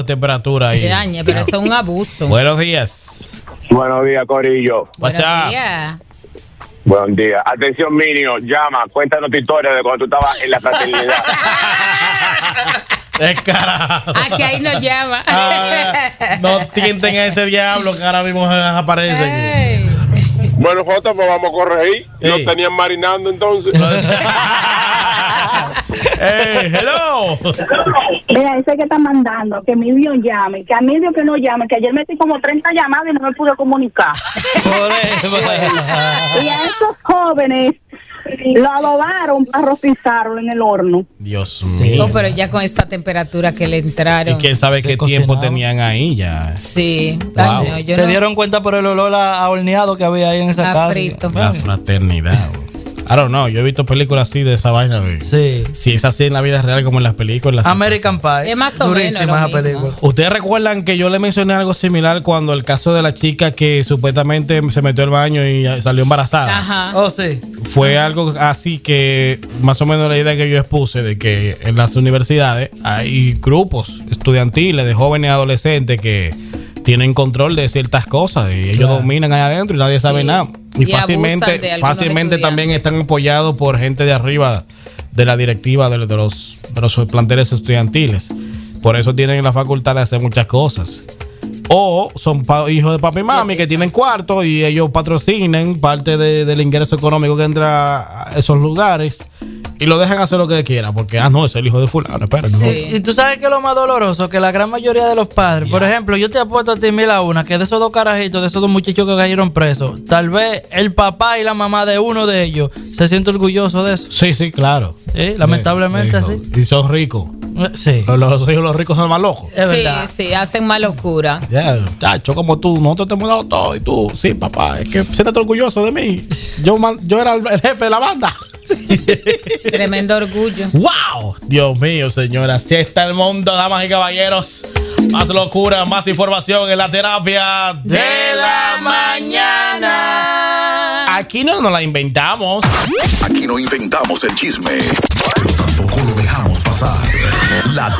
temperatura ahí. Yañe, pero eso es un abuso. Buenos días. Buenos días, Corillo. Buenos días. Buen día. Atención, Minio, llama, cuéntanos tu historia de cuando tú estabas en la fraternidad. Descarado. Aquí ahí nos llama. No tienten a ese diablo que ahora mismo aparece. Bueno, Jota, pues vamos a corregir. No tenían marinando entonces. Hello. Mira, ese que está mandando, que Emilio llame, que a Emilio que no llame, que ayer metí como 30 llamadas y no me pude comunicar. Y a esos jóvenes lo adobaron para rostizarlo en el horno. Dios mío. No, pero ya con esta temperatura que le entraron. Y quién sabe qué tiempo tenían ahí ya. Sí. Wow. Ay, no, yo Se no- dieron cuenta por el olor a horneado que había ahí en esa casa. frito. La fraternidad. I don't know, yo he visto películas así de esa vaina. Sí. Si es así en la vida real como en las películas. American Pie. Es más o Durísima menos lo esa mismo. película. Ustedes recuerdan que yo le mencioné algo similar cuando el caso de la chica que supuestamente se metió al baño y salió embarazada. Ajá. Oh, sí. Fue algo así que más o menos la idea que yo expuse de que en las universidades hay grupos estudiantiles de jóvenes y adolescentes que tienen control de ciertas cosas y ellos dominan ahí adentro y nadie sabe nada. Y Y abusan de fácilmente algunos también estudiantes. están apoyados por gente de arriba de la directiva de los planteles estudiantiles. Por eso tienen la facultad de hacer muchas cosas. O son hijos de papi y mami que tienen cuarto y ellos patrocinan parte del ingreso económico que entra a esos lugares y lo dejan hacer lo que quieran porque, no, es el hijo de fulano, espera. Y tú sabes que lo más doloroso, que la gran mayoría de los padres, por ejemplo, yo te apuesto a ti 1,000 que de esos 2 carajitos, de esos 2 muchachos que cayeron presos, tal vez el papá y la mamá de uno de ellos se siente orgulloso de eso. Sí, claro. Lamentablemente así. Y son ricos. Sí. Los hijos los ricos son más locos. Sí, hacen más locura. Ya, chacho, como tú, nosotros te hemos dado todo y tú, sí, papá, es que siéntate orgulloso de mí. Yo era el jefe de la banda. Tremendo orgullo. ¡Wow! Dios mío, señora, así está el mundo, damas y caballeros. Más locura, más información en la terapia de la mañana. Aquí no nos la inventamos. Aquí no inventamos el chisme, pero tampoco lo dejamos pasar. La